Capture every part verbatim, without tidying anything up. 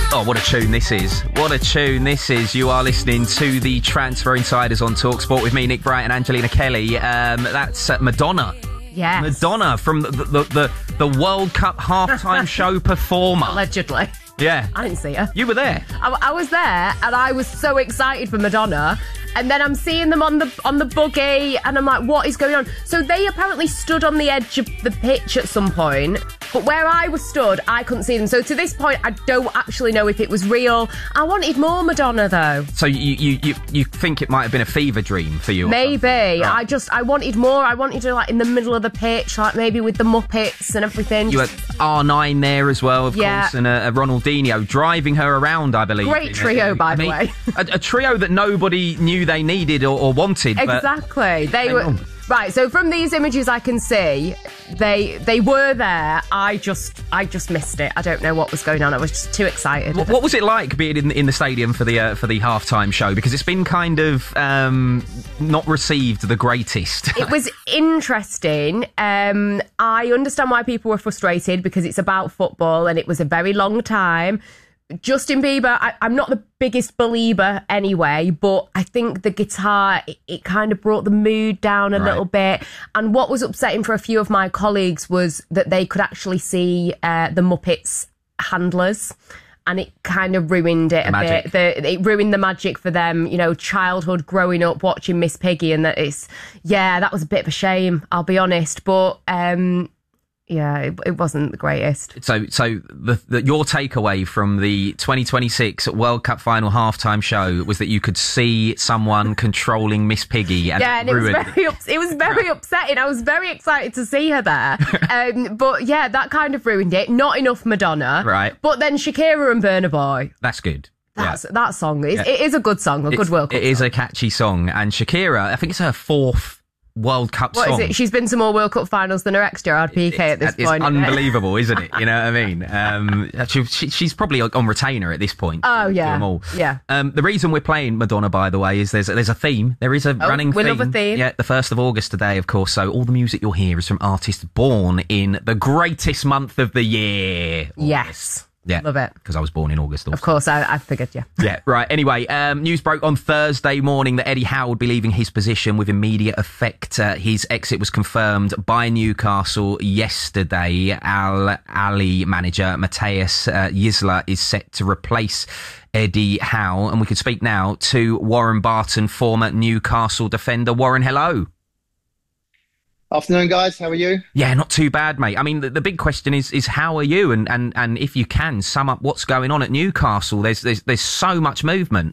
Oh, what a tune this is. What a tune this is. You are listening to the Transfer Insiders on TalkSport with me, Nick Bright, and Angelina Kelly. Um, that's uh, Madonna. Yes. Madonna from the, the, the, the World Cup halftime show performer. Allegedly. Yeah. I didn't see her. You were there. I, I was there, and I was so excited for Madonna. And then I'm seeing them on the on the buggy, and I'm like, what is going on? So they apparently stood on the edge of the pitch at some point, but where I was stood, I couldn't see them. So to this point, I don't actually know if it was real. I wanted more Madonna, though. So you you, you, you think it might have been a fever dream for you? Maybe. Right. I just, I wanted more. I wanted to, like, in the middle of the pitch, like maybe with the Muppets and everything. You had R nine there as well, of Yeah. course, and a, a Ronaldinho driving her around, I believe. Great trio, by I the mean, way. a, a trio that nobody knew they needed or, or wanted. But Exactly. They Hang were on. right. So from these images, I can see they they were there. I just I just missed it. I don't know what was going on. I was just too excited. What, what was it like being in, in the stadium for the uh, for the halftime show? Because it's been kind of um, not received the greatest. It was interesting. Um, I understand why people were frustrated because it's about football and it was a very long time. Justin Bieber, I, I'm not the biggest believer anyway, but I think the guitar, it, it kind of brought the mood down a Right. little bit. And what was upsetting for a few of my colleagues was that they could actually see uh, the Muppets handlers. And it kind of ruined it The a magic. bit. The, it ruined the magic for them, you know, childhood growing up watching Miss Piggy. And that it's, yeah, that was a bit of a shame, I'll be honest. But, um, yeah, it, it wasn't the greatest. So, so the, the, your takeaway from the twenty twenty-six World Cup final halftime show was that you could see someone controlling Miss Piggy, and Yeah, and it was ruined very ups- it was very upsetting. I was very excited to see her there, um, but yeah, that kind of ruined it. Not enough Madonna, Right. But then Shakira and Burna Boy. That's good. That's Yeah. that song is Yeah. it is a good song, a It's- good World Cup. It is song. a catchy song, and Shakira, I think it's her fourth World Cup What song. is it? She's been to more World Cup finals than her ex Gerard Piqué at this it's point. isn't it? unbelievable, isn't it? You know what I mean? Um, she, she, she's probably on retainer at this point. Oh, to yeah. them all. Yeah. Um, the reason we're playing Madonna, by the way, is there's there's a theme. There is a Oh, running we theme. love a theme. Yeah, the first of August today, of course. So all the music you'll hear is from artists born in the greatest month of the year. Yes. Yeah, Love it. because I was born in August. Also. Of course, I, I figured, yeah. Yeah, right. Anyway, um, news broke on Thursday morning that Eddie Howe would be leaving his position with immediate effect. Uh, his exit was confirmed by Newcastle yesterday. Al Ali manager Matthias uh, Yisler is set to replace Eddie Howe. And we could speak now to Warren Barton, former Newcastle defender. Warren, hello. Afternoon, guys. How are you? Yeah, not too bad, mate. I mean, the, the big question is is how are you? And, and, and if you can sum up what's going on at Newcastle, there's there's there's so much movement.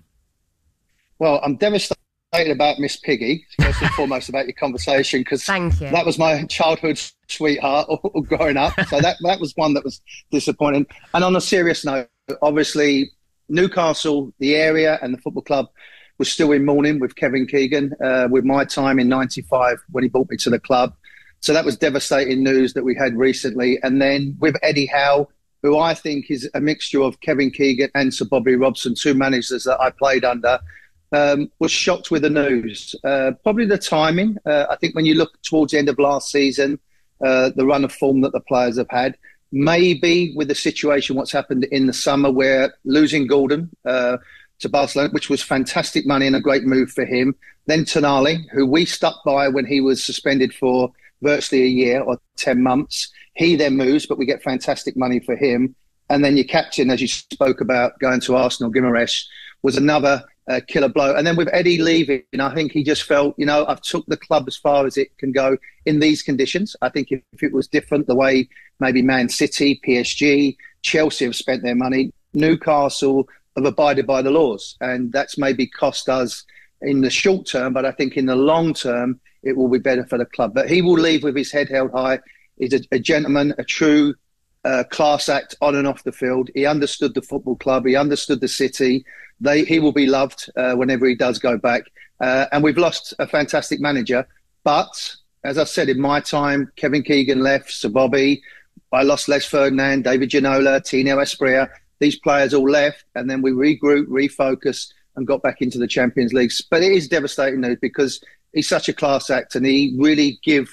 Well, I'm devastated about Miss Piggy, first and foremost about your conversation, because Thank you. that was my childhood sweetheart all growing up. So that, that was one that was disappointing. And on a serious note, obviously, Newcastle, the area and the football club was still in mourning with Kevin Keegan, uh, with my time in ninety-five when he brought me to the club. So that was devastating news that we had recently. And then with Eddie Howe, who I think is a mixture of Kevin Keegan and Sir Bobby Robson, two managers that I played under, um, was shocked with the news. Uh, probably the timing. Uh, I think when you look towards the end of last season, uh, the run of form that the players have had, maybe with the situation, what's happened in the summer where losing Gordon, uh, to Barcelona, which was fantastic money and a great move for him. Then Tonali, who we stuck by when he was suspended for virtually a year or ten months. He then moves, but we get fantastic money for him. And then your captain, as you spoke about, going to Arsenal, Guimaraes, was another uh, killer blow. And then with Eddie leaving, I think he just felt, you know, I've took the club as far as it can go in these conditions. I think if, if it was different, the way maybe Man City, P S G, Chelsea have spent their money, Newcastle have abided by the laws, and that's maybe cost us in the short term, but I think in the long term it will be better for the club. But he will leave with his head held high. He's a, a gentleman, a true uh, class act on and off the field. He understood the football club, he understood the city. They, he will be loved uh, whenever he does go back. Uh, and we've lost a fantastic manager, but as I said, in my time, Kevin Keegan left, Sir Bobby, I lost Les Ferdinand, David Ginola, Tino Espria. These players all left, and then we regrouped, refocused, and got back into the Champions League. But it is devastating news because he's such a class act, and he really give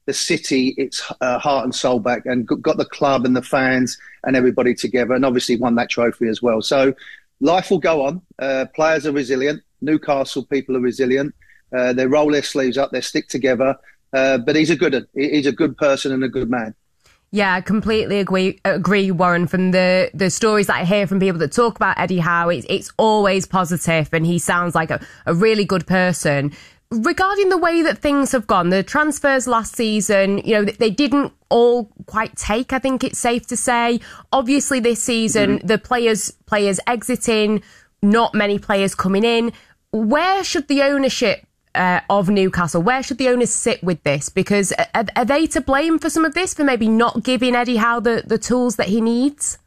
the city its uh, heart and soul back, and got the club and the fans and everybody together, and obviously won that trophy as well. So life will go on. Uh, players are resilient. Newcastle people are resilient. Uh, they roll their sleeves up. They stick together. Uh, but he's a good he's a good person and a good man. Yeah, I completely agree, agree, Warren. From the, the stories that I hear from people that talk about Eddie Howe, it's, it's always positive, and he sounds like a, a really good person. Regarding the way that things have gone, the transfers last season, you know, they didn't all quite take, I think it's safe to say. Obviously, this season, mm-hmm. the players players exiting, not many players coming in. Where should the ownership Uh, of Newcastle, where should the owners sit with this? Because are, are they to blame for some of this, for maybe not giving Eddie Howe the, the tools that he needs?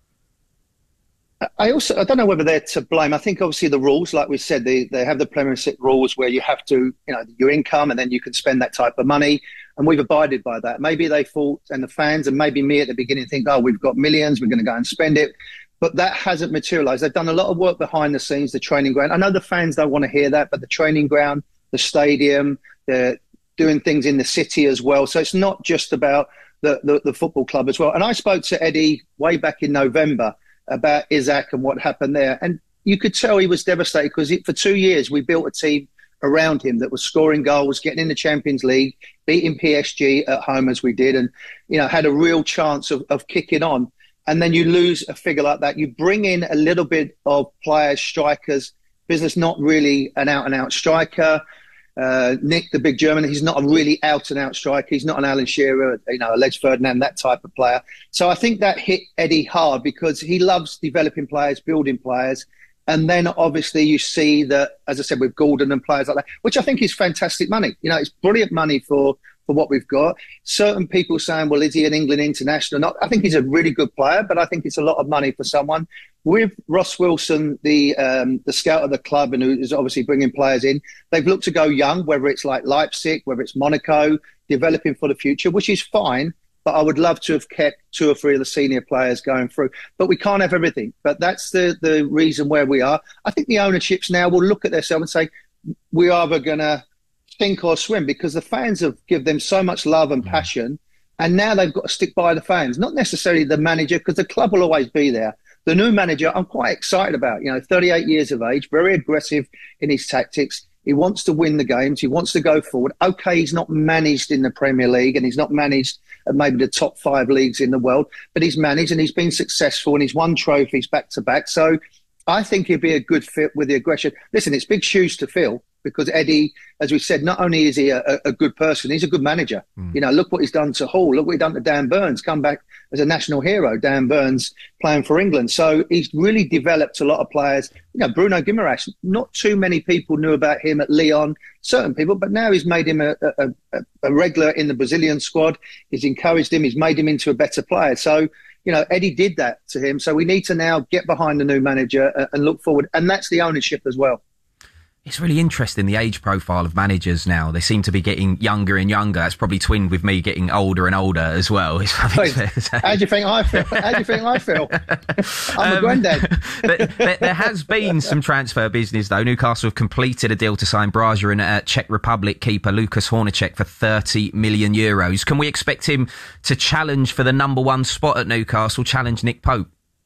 I also, I don't know whether they're to blame. I think obviously the rules, like we said, they, they have the Premiership rules where you have to, you know, your income, and then you can spend that type of money. And we've abided by that. Maybe they thought, and the fans, and maybe me at the beginning think, oh, we've got millions, we're going to go and spend it. But that hasn't materialised. They've done a lot of work behind the scenes, the training ground. I know the fans don't want to hear that, but the training ground, the stadium, they're doing things in the city as well. So it's not just about the, the, the football club as well. And I spoke to Eddie way back in November about Isaac and what happened there. And you could tell he was devastated, because for two years we built a team around him that was scoring goals, getting in the Champions League, beating P S G at home as we did, and, you know, had a real chance of, of kicking on. And then you lose a figure like that. You bring in a little bit of players, strikers, business, not really an out-and-out striker. Uh, Nick, the big German, he's not a really out-and-out striker. He's not an Alan Shearer, you know, a Les Ferdinand, that type of player. So I think that hit Eddie hard, because he loves developing players, building players. And then obviously you see that, as I said, with Gordon and players like that, which I think is fantastic money. You know, it's brilliant money for, for what we've got. Certain people saying, well, is he an England international? Not, I think he's a really good player, but I think it's a lot of money for someone. With Ross Wilson, the um, the scout of the club, and who is obviously bringing players in, they've looked to go young, whether it's like Leipzig, whether it's Monaco, developing for the future, which is fine. But I would love to have kept two or three of the senior players going through. But we can't have everything. But that's the, the reason where we are. I think the ownerships now will look at themselves and say, we're either going to sink or swim, because the fans have given them so much love and passion. And now they've got to stick by the fans, not necessarily the manager, because the club will always be there. The new manager, I'm quite excited about, you know, thirty-eight years of age, very aggressive in his tactics. He wants to win the games. He wants to go forward. Okay, he's not managed in the Premier League, and he's not managed at maybe the top five leagues in the world, but he's managed and he's been successful, and he's won trophies back to back. So I think he'd be a good fit with the aggression. Listen, it's big shoes to fill, because Eddie, as we said, not only is he a, a good person, he's a good manager. Mm. You know, look what he's done to Hall. Look what he's done to Dan Burns, come back as a national hero, Dan Burns playing for England. So he's really developed a lot of players. You know, Bruno Guimaraes, not too many people knew about him at Lyon, certain people, but now he's made him a, a, a regular in the Brazilian squad. He's encouraged him. He's made him into a better player. So, you know, Eddie did that to him. So we need to now get behind the new manager and look forward. And that's the ownership as well. It's really interesting, the age profile of managers now. They seem to be getting younger and younger. That's probably twinned with me getting older and older as well. Wait, how do you think I feel? How do you think I feel? I'm um, a granddad. But there, there has been some transfer business, though. Newcastle have completed a deal to sign Brazier and uh, Czech Republic keeper Lukas Hornacek for thirty million euros. Can we expect him to challenge for the number one spot at Newcastle, challenge Nick Pope?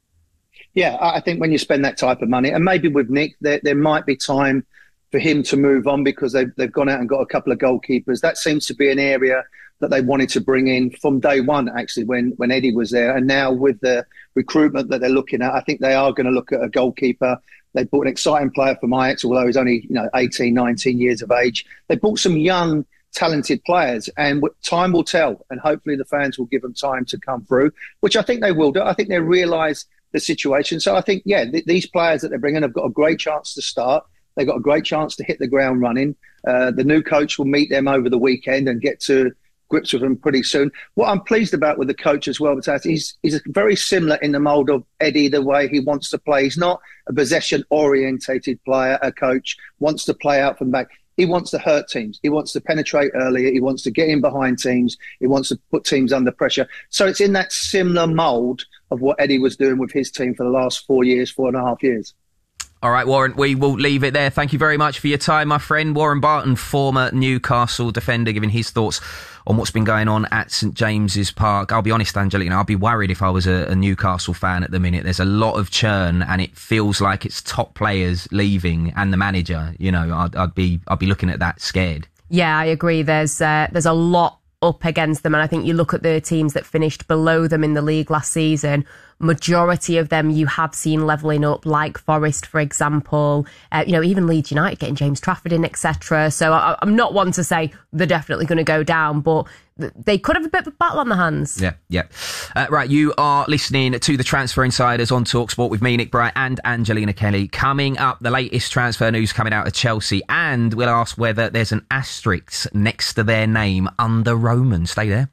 Yeah, I think when you spend that type of money, and maybe with Nick, there, there might be time for him to move on, because they've, they've gone out and got a couple of goalkeepers. That seems to be an area that they wanted to bring in from day one, actually, when, when Eddie was there. And now with the recruitment that they're looking at, I think they are going to look at a goalkeeper. They bought an exciting player from Ajax, although he's only, you know, eighteen, nineteen years of age. They bought some young, talented players, and time will tell. And hopefully the fans will give them time to come through, which I think they will do. I think they realise the situation. So I think, yeah, th- these players that they're bringing have got a great chance to start. They've got a great chance to hit the ground running. Uh, the new coach will meet them over the weekend and get to grips with them pretty soon. What I'm pleased about with the coach as well, he's, he's very similar in the mould of Eddie, the way he wants to play. He's not a possession-orientated player, a coach, wants to play out from back. He wants to hurt teams. He wants to penetrate earlier. He wants to get in behind teams. He wants to put teams under pressure. So it's in that similar mould of what Eddie was doing with his team for the last four years, four and a half years. All right, Warren, we will leave it there. Thank you very much for your time, my friend. Warren Barton, former Newcastle defender, giving his thoughts on what's been going on at St James's Park. I'll be honest, Angelina, I'd be worried if I was a, a Newcastle fan at the minute. There's a lot of churn, and it feels like it's top players leaving and the manager. You know, I'd, I'd be I'd be looking at that scared. Yeah, I agree. There's uh, there's a lot up against them, and I think you look at the teams that finished below them in the league last season, majority of them you have seen levelling up, like Forest, for example, uh, you know, even Leeds United getting James Trafford in, et cetera. So I, I'm not one to say they're definitely going to go down, but they could have a bit of a battle on their hands. Yeah, yeah. Uh, right, you are listening to the Transfer Insiders on TalkSport with me, Nick Bright, and Angelina Kelly. Coming up, the latest transfer news coming out of Chelsea, and we'll ask whether there's an asterisk next to their name under Roman. Stay there.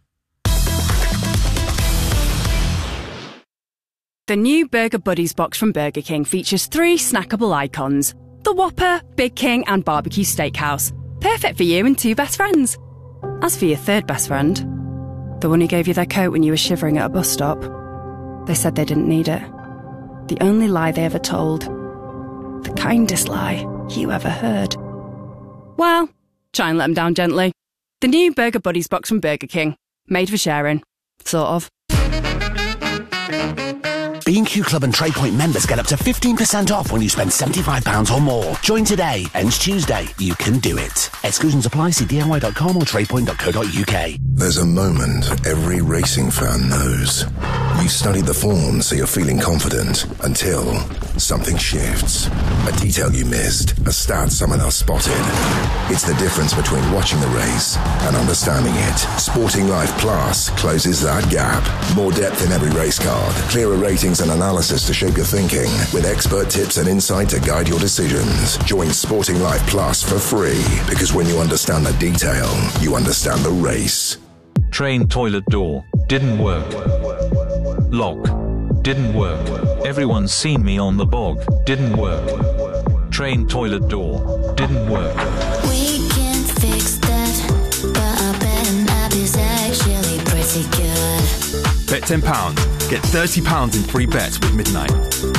The new Burger Buddies box from Burger King features three snackable icons. The Whopper, Big King and Barbecue Steakhouse. Perfect for you and two best friends. As for your third best friend, the one who gave you their coat when you were shivering at a bus stop, they said they didn't need it. The only lie they ever told. The kindest lie you ever heard. Well, try and let them down gently. The new Burger Buddies box from Burger King. Made for sharing. Sort of. B and Q Club and TradePoint members get up to fifteen percent off when you spend seventy-five pounds or more. Join today. Ends Tuesday. You can do it. Exclusions apply. See D I Y dot com or tradepoint dot co dot U K. There's a moment every racing fan knows. You studied the form so you're feeling confident until something shifts. A detail you missed, a stat someone else spotted. It's the difference between watching the race and understanding it. Sporting Life Plus closes that gap. More depth in every race card, clearer ratings and analysis to shape your thinking, with expert tips and insight to guide your decisions. Join Sporting Life Plus for free, because when you understand the detail, you understand the race. Train toilet door. Didn't work. Lock. Didn't work. Everyone's seen me on the bog. Didn't work. Train toilet door. Didn't work. We can fix that, but I bet an app is actually pretty good. Bet ten pounds. Get thirty pounds in free bets with Midnight.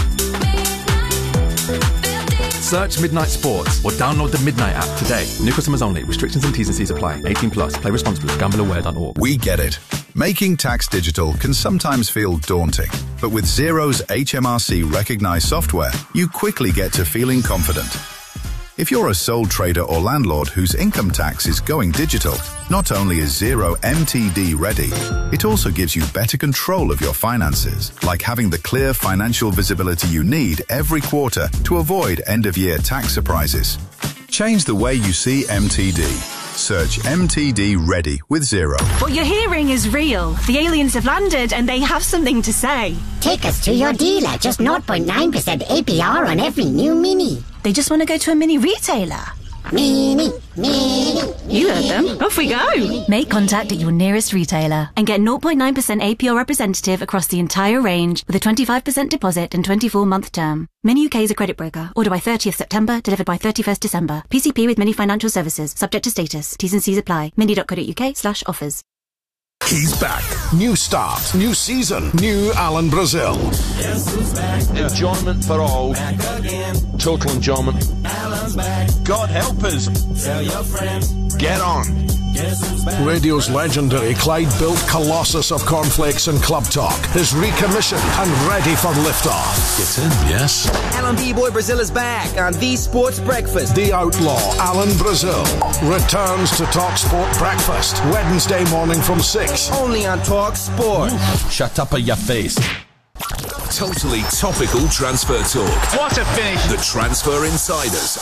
Search Midnight Sports or download the Midnight app today. New customers only. Restrictions and T's and C's apply. eighteen plus. Play responsibly. gamble aware dot org. We get it. Making tax digital can sometimes feel daunting. But with Xero's H M R C recognized software, you quickly get to feeling confident. If you're a sole trader or landlord whose income tax is going digital, not only is Xero M T D ready, it also gives you better control of your finances, like having the clear financial visibility you need every quarter to avoid end-of-year tax surprises. Change the way you see M T D. Search M T D Ready with Xero. What you're hearing is real. The aliens have landed and they have something to say. Take us to your dealer. Just zero point nine percent A P R on every new Mini. They just want to go to a mini retailer. Mini, Mini. You heard them. Off we go. Make contact at your nearest retailer and get zero point nine percent A P R representative across the entire range with a twenty-five percent deposit and twenty-four month term. Mini U K is a credit broker. Order by thirtieth September, delivered by thirty-first December. P C P with Mini Financial Services. Subject to status. T's and C's apply. mini dot co dot U K slash offers. He's back. New start, new season, new Alan Brazil. Enjoyment for all. Total enjoyment. Alan's back. God help us. Tell your friends. Get on. Radio's legendary Clyde-built Colossus of cornflakes and club talk is recommissioned and ready for liftoff. Get in, yes. Alan B-Boy Brazil is back on The Sports Breakfast. The outlaw, Alan Brazil, returns to Talk Sport Breakfast, Wednesday morning from six. Only on Talk Sport. Shut up in your face. Totally topical transfer talk. What a finish. The Transfer Insiders.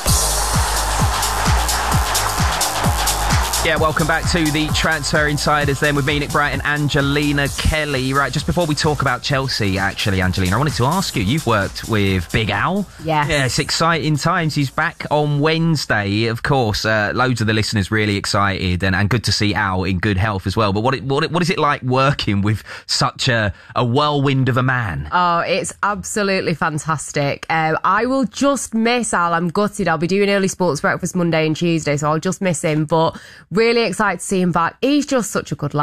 Yeah, welcome back to the Transfer Insiders then with me, Nick Bright, and Angelina Kelly. Right, just before we talk about Chelsea, actually, Angelina, I wanted to ask you, you've worked with Big Al. Yes. Yeah, it's exciting times. He's back on Wednesday, of course. Uh, loads of the listeners really excited, and, and good to see Al in good health as well. But what it, what, it, what is it like working with such a, a whirlwind of a man? Oh, it's absolutely fantastic. Uh, I will just miss Al. I'm gutted. I'll be doing early sports breakfast Monday and Tuesday, so I'll just miss him. But really excited to see him back. He's just such a good laugh.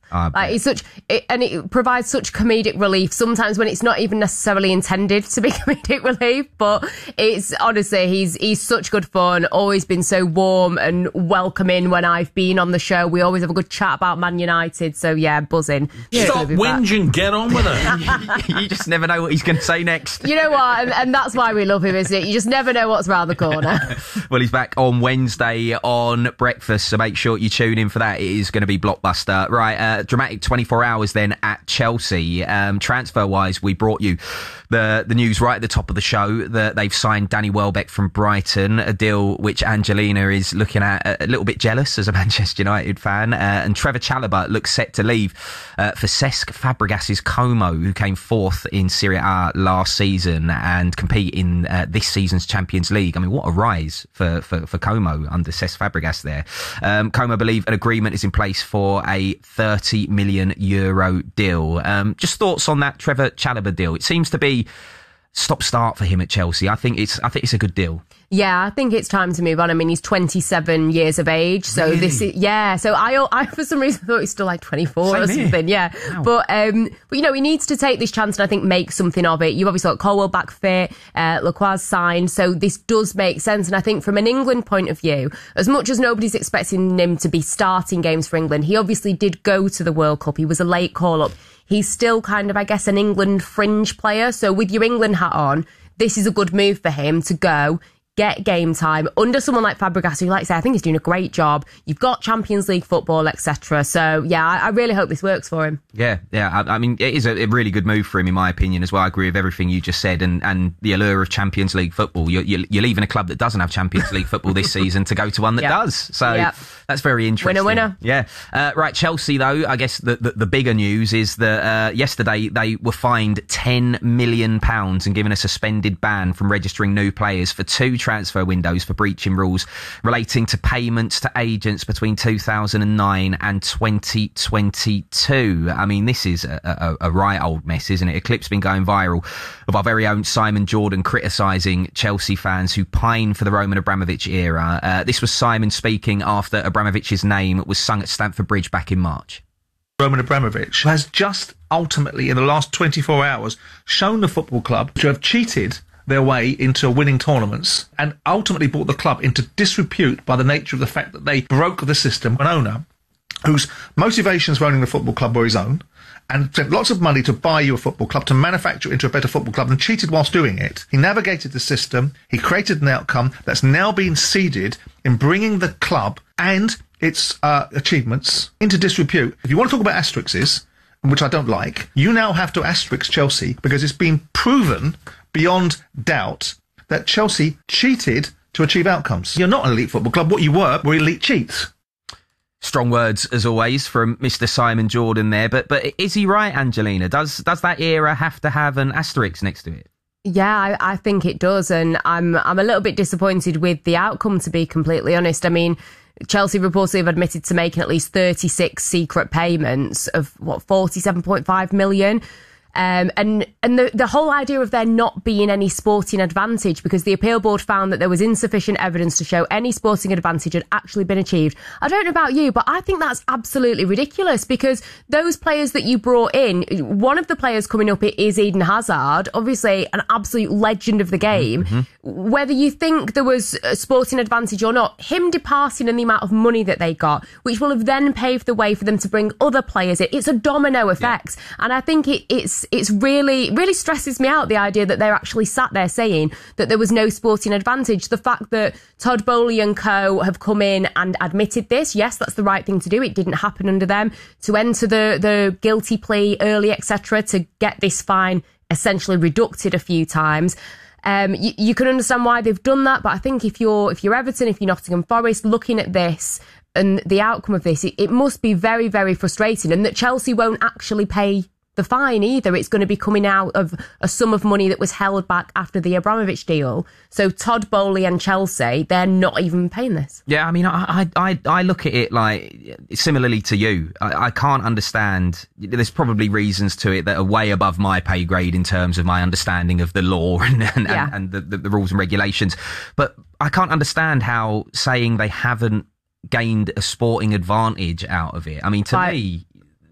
I Like it's such, it, and it provides such comedic relief sometimes when it's not even necessarily intended to be comedic relief. But it's honestly, he's he's such good fun. Always been so warm and welcoming when I've been on the show. We always have a good chat about Man United. So yeah, buzzing. Yeah. Stop whinging, get on with it. You just never know what he's going to say next. You know what? And, and that's why we love him, isn't it? You just never know what's around the corner. Well, he's back on Wednesday on Breakfast, so make sure you tune in for that. It is going to be blockbuster. Right, uh, dramatic twenty-four hours then at Chelsea. Um, transfer-wise, we brought you the, the news right at the top of the show that they've signed Danny Welbeck from Brighton, a deal which Angelina is looking at a, a little bit jealous as a Manchester United fan. Uh, and Trevor Chalobah looks set to leave uh, for Cesc Fabregas's Como, who came fourth in Serie A last season and compete in uh, this season's Champions League. I mean, what a rise for, for, for Como under Cesc Fabregas there. Um, Como believe an agreement is in place for a thirty million euro deal. Um, just thoughts on that Trevor Chalobah deal. It seems to be stop-start for him at Chelsea. I think it's I think it's a good deal. Yeah, I think it's time to move on. I mean, he's twenty-seven years of age, so really? this is yeah. So I, I for some reason thought he's still like twenty-four Same or here. something. Yeah, Wow. but um, but you know, he needs to take this chance and I think make something of it. You've obviously got Colwell back fit, uh, Lacroix signed, so this does make sense. And I think from an England point of view, as much as nobody's expecting him to be starting games for England, he obviously did go to the World Cup. He was a late call up. He's still kind of, I guess, an England fringe player. So with your England hat on, this is a good move for him to go, get game time under someone like Fabregas, who, like I say, I think he's doing a great job. You've got Champions League football, et cetera. So, yeah, I, I really hope this works for him. Yeah, yeah. I, I mean, it is a, a really good move for him, in my opinion, as well. I agree with everything you just said, and, and the allure of Champions League football. You're, you're, you're leaving a club that doesn't have Champions League football this season to go to one that Yep. does. So Yep. that's very interesting. Winner, winner. Yeah. Uh, right, Chelsea, though, I guess the, the, the bigger news is that uh, yesterday they were fined ten million pounds and given a suspended ban from registering new players for two transfer windows for breaching rules relating to payments to agents between two thousand nine and twenty twenty-two. I mean, this is a, a, a right old mess, isn't it? A clip's been going viral of our very own Simon Jordan criticising Chelsea fans who pine for the Roman Abramovich era. Uh, this was Simon speaking after Abramovich's name was sung at Stamford Bridge back in March. Roman Abramovich has just ultimately, in the last twenty-four hours, shown the football club to have cheated their way into winning tournaments and ultimately brought the club into disrepute by the nature of the fact that they broke the system. An owner whose motivations for owning the football club were his own and spent lots of money to buy you a football club, to manufacture it into a better football club, and cheated whilst doing it. He navigated the system. He created an outcome that's now been seeded in bringing the club and its uh, achievements into disrepute. If you want to talk about asterisks, which I don't like, you now have to asterisk Chelsea because it's been proven beyond doubt that Chelsea cheated to achieve outcomes. You're not an elite football club. What you were were elite cheats. Strong words, as always, from Mister Simon Jordan there. But but is he right, Angelina? Does does that era have to have an asterisk next to it? Yeah, I, I think it does, and I'm I'm a little bit disappointed with the outcome, to be completely honest. I mean, Chelsea reportedly have admitted to making at least thirty-six secret payments of, what, forty-seven point five million. Um, and and the, the whole idea of there not being any sporting advantage, because the appeal board found that there was insufficient evidence to show any sporting advantage had actually been achieved. I don't know about you, but I think that's absolutely ridiculous, because those players that you brought in, one of the players coming up is Eden Hazard, obviously an absolute legend of the game. Mm-hmm. Whether you think there was a sporting advantage or not, him departing and the amount of money that they got, which will have then paved the way for them to bring other players in, it's a domino effect. Yeah. And I think it, it's It's really, really stresses me out, the idea that they're actually sat there saying that there was no sporting advantage. The fact that Todd Bowley and co have come in and admitted this, yes, that's the right thing to do. It didn't happen under them. To enter the, the guilty plea early, et cetera, to get this fine essentially reducted a few times. Um, you, you can understand why they've done that, but I think if you're if you're Everton, if you're Nottingham Forest, looking at this and the outcome of this, it, it must be very, very frustrating, and that Chelsea won't actually pay the fine either. It's going to be coming out of a sum of money that was held back after the Abramovich deal. So Todd Bowley and Chelsea, they're not even paying this. Yeah, I mean, I I, I look at it like similarly to you. I, I can't understand. There's probably reasons to it that are way above my pay grade in terms of my understanding of the law and and, yeah. and, and the, the, the rules and regulations. But I can't understand how saying they haven't gained a sporting advantage out of it. I mean, to right. me,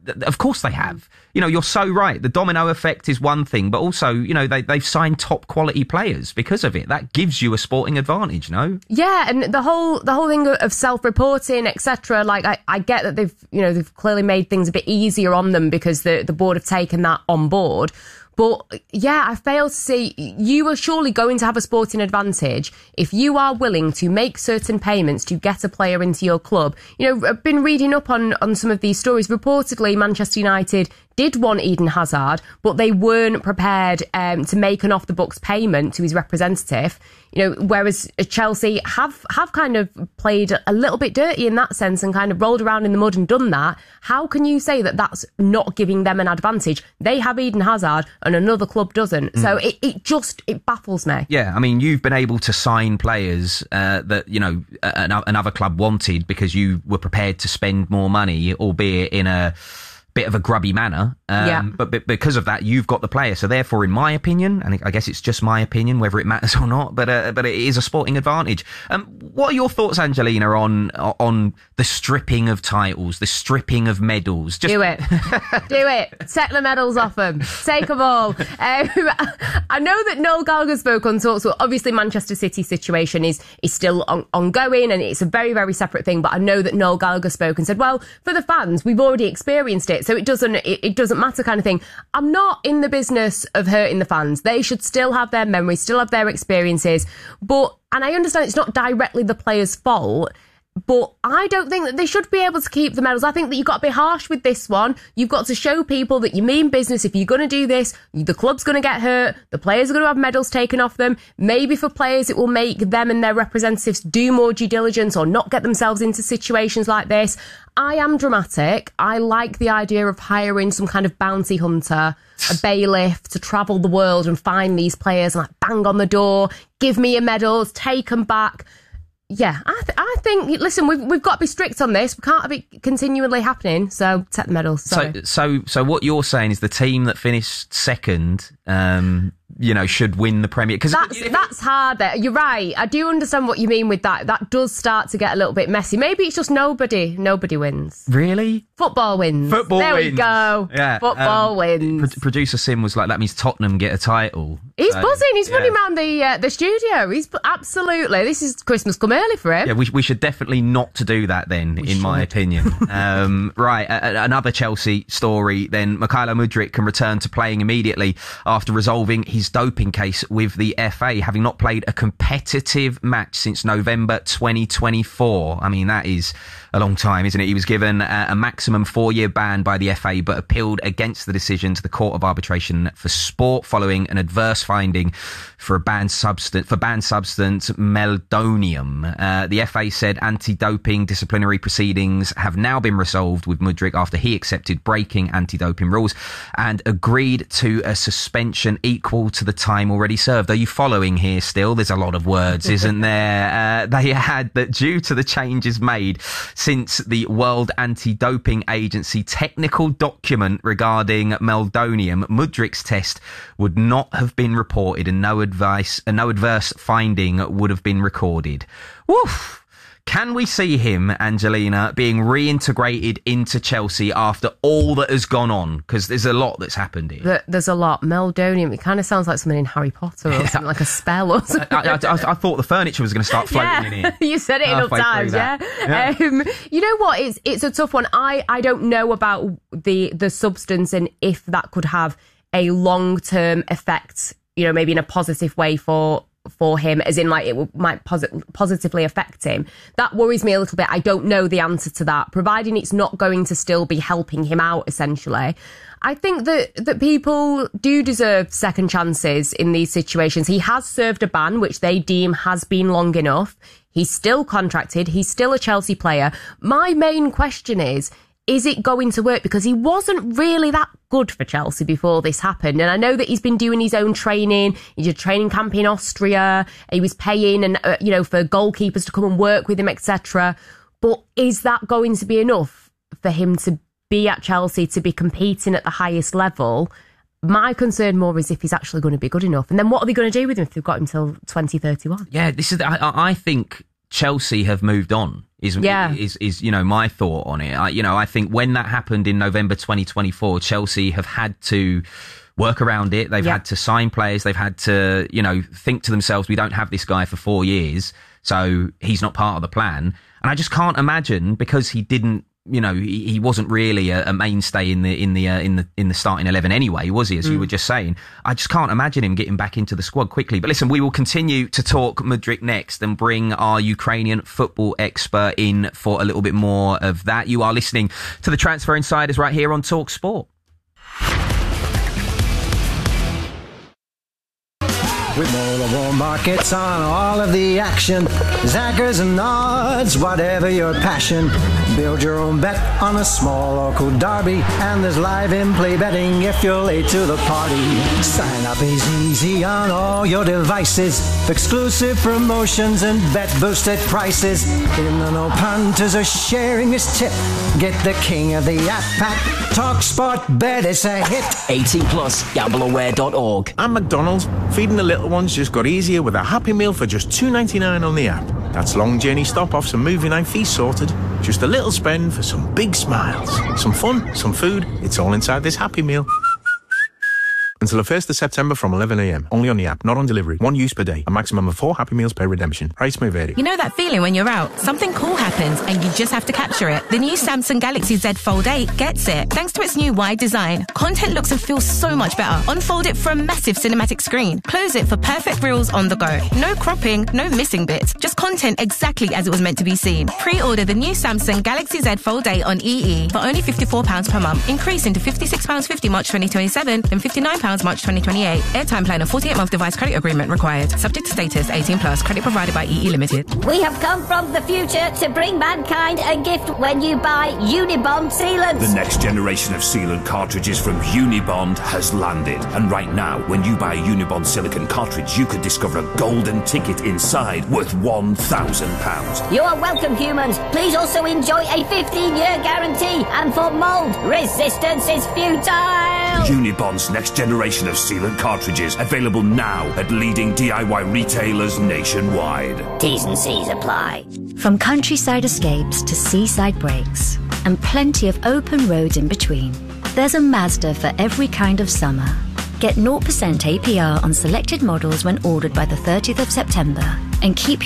of course they have. You know, you're so right. The domino effect is one thing, but also, you know, they, they've signed top quality players because of it. That gives you a sporting advantage, no? Yeah, and the whole the whole thing of self-reporting, et cetera. Like, I, I get that they've, you know, they've clearly made things a bit easier on them because the, the board have taken that on board. But yeah, I fail to see, you are surely going to have a sporting advantage if you are willing to make certain payments to get a player into your club. You know, I've been reading up on, on some of these stories. Reportedly, Manchester United did want Eden Hazard, but they weren't prepared um, to make an off-the-books payment to his representative. You know, whereas Chelsea have have kind of played a little bit dirty in that sense and kind of rolled around in the mud and done that. How can you say that that's not giving them an advantage? They have Eden Hazard and another club doesn't. Mm. So it, it just, it baffles me. Yeah, I mean, you've been able to sign players uh, that, you know, another club wanted because you were prepared to spend more money, albeit in a bit of a grubby manner, um, yeah. but, but because of that, you've got the player. So therefore, in my opinion, and I guess it's just my opinion, whether it matters or not, but uh, but it is a sporting advantage. Um, what are your thoughts, Angelina, on on the stripping of titles, the stripping of medals? Just... Do it, do it. Take the medals off them. Take them all. Um, I know that Noel Gallagher spoke on talks. Well, obviously, Manchester City situation is is still on, ongoing, and it's a very very separate thing. But I know that Noel Gallagher spoke and said, "Well, for the fans, we've already experienced it." So it doesn't it, it doesn't matter kind of thing. I'm not in the business of hurting the fans. They should still have their memories, still have their experiences. But, and I understand it's not directly the player's fault, but I don't think that they should be able to keep the medals. I think that you've got to be harsh with this one. You've got to show people that you mean business. If you're going to do this, the club's going to get hurt. The players are going to have medals taken off them. Maybe for players, it will make them and their representatives do more due diligence or not get themselves into situations like this. I am dramatic. I like the idea of hiring some kind of bounty hunter, a bailiff, to travel the world and find these players and like bang on the door, give me your medals, take them back. Yeah, I, th- I think, listen, we've, we've got to be strict on this. We can't have it continually happening, so take the medals. Sorry. So, so, so what you're saying is the team that finished second, um, you know, should win the Premier. Cause that's, if, that's hard. You're right. I do understand what you mean with that. That does start to get a little bit messy. Maybe it's just nobody. Nobody wins. Really? Football wins. Football there wins. There we go. Yeah. Football um, wins. Pro- Producer Sim was like, that means Tottenham get a title. He's so, buzzing. He's yeah. running around the uh, the studio. He's absolutely. This is Christmas come early for him. Yeah, we we should definitely not to do that then, we in should. my opinion. um, right, a- another Chelsea story. Then Mykhailo Mudryk can return to playing immediately after resolving his doping case with the F A, having not played a competitive match since November twenty twenty-four. I mean, that is a long time, isn't it? He was given a, a maximum four-year ban by the F A, but appealed against the decision to the Court of Arbitration for Sport following an adverse finding for a banned substance for banned substance meldonium. Uh, the F A said anti-doping disciplinary proceedings have now been resolved with Mudryk after he accepted breaking anti-doping rules and agreed to a suspension equal to the time already served. Are you following here still? There's a lot of words, isn't there? Uh, they had that due to the changes made since the World Anti-Doping Agency technical document regarding meldonium, Mudryk's test would not have been reported and no advice, uh, no adverse finding would have been recorded. Woof! Can we see him, Angelina, being reintegrated into Chelsea after all that has gone on? Because there's a lot that's happened here. There's a lot. Meldonium, it kind of sounds like something in Harry Potter or yeah. something, like a spell or something. I, I, I, I thought the furniture was going to start floating yeah. in here. You said it enough times, yeah? yeah. Um, you know what? It's it's a tough one. I, I don't know about the, the substance and if that could have a long-term effect, you know, maybe in a positive way for... for him, as in like it will, might posit- positively affect him. That worries me a little bit. I don't know the answer to that, providing it's not going to still be helping him out, essentially. I think that, that people do deserve second chances in these situations. He has served a ban, which they deem has been long enough. He's still contracted. He's still a Chelsea player. My main question is, is it going to work? Because he wasn't really that good for Chelsea before this happened. And I know that he's been doing his own training. He did a training camp in Austria. He was paying and uh, you know, for goalkeepers to come and work with him, et cetera. But is that going to be enough for him to be at Chelsea, to be competing at the highest level? My concern more is if he's actually going to be good enough. And then what are they going to do with him if they've got him till twenty thirty-one? Yeah, this is. I, I think Chelsea have moved on. Is, Yeah. is is you know my thought on it. I, you know, I think when that happened in November twenty twenty-four, Chelsea have had to work around it. They've Yeah. had to sign players. They've had to, you know, think to themselves, we don't have this guy for four years, so he's not part of the plan. And I just can't imagine, because he didn't, you know, he, he wasn't really a, a mainstay in the in the uh, in the in the starting eleven anyway, was he? As you Mm. were just saying, I just can't imagine him getting back into the squad quickly. But listen, we will continue to talk Mudryk next and bring our Ukrainian football expert in for a little bit more of that. You are listening to the Transfer Insiders right here on Talk Sport. With multiple markets on all of the action, Zackers and odds, whatever your passion. Build your own bet on a small local derby, and there's live in-play betting if you're late to the party. Sign up is easy on all your devices. Exclusive promotions and bet-boosted prices. In the no punters are sharing this tip. Get the king of the app pack. Talk Sport Bet, it's a hit. eighteen plus, gamble aware dot org. And McDonald's, feeding the little ones just got easier with a Happy Meal for just two ninety-nine on the app. That's long journey stop-offs and movie night fees sorted. Just a little spend for some big smiles. Some fun, some food, it's all inside this Happy Meal. Until the first of September from eleven a m. Only on the app, not on delivery. One use per day. A maximum of four Happy Meals per redemption. Price may vary. You know that feeling when you're out, something cool happens and you just have to capture it. The new Samsung Galaxy Z Fold eight gets it. Thanks to its new wide design, content looks and feels so much better. Unfold it for a massive cinematic screen. Close it for perfect reels on the go. No cropping, no missing bits. Just content exactly as it was meant to be seen. Pre-order the new Samsung Galaxy Z Fold eight on E E for only fifty-four pounds per month, increasing to fifty-six pounds fifty March twenty twenty-seven and fifty-nine pounds March twenty twenty-eight. Airtime plan and forty-eight month device credit agreement required. Subject to status, eighteen plus. Credit provided by E E Limited. We have come from the future to bring mankind a gift when you buy Unibond sealants. The next generation of sealant cartridges from Unibond has landed. And right now, when you buy a Unibond silicone cartridge, you could discover a golden ticket inside worth one thousand pounds. You are welcome, humans. Please also enjoy a fifteen-year guarantee. And for mold, resistance is futile. Unibond's next generation of sealant cartridges available now at leading D I Y retailers nationwide. T's and C's apply. From countryside escapes to seaside breaks, and plenty of open roads in between, there's a Mazda for every kind of summer. Get zero percent A P R on selected models when ordered by the thirtieth of September, and keep